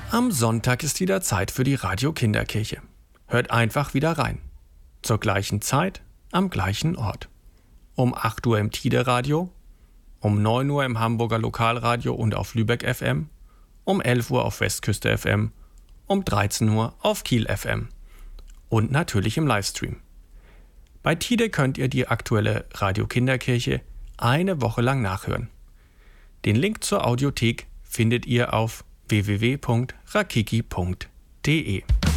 Am Sonntag ist wieder Zeit für die Radio Kinderkirche. Hört einfach wieder rein. Zur gleichen Zeit, am gleichen Ort. Um 8 Uhr im Tide Radio, um 9 Uhr im Hamburger Lokalradio und auf Lübeck FM, um 11 Uhr auf Westküste FM, um 13 Uhr auf Kiel FM und natürlich im Livestream. Bei Tide könnt ihr die aktuelle Radio Kinderkirche eine Woche lang nachhören. Den Link zur Audiothek findet ihr auf www.rakiki.de.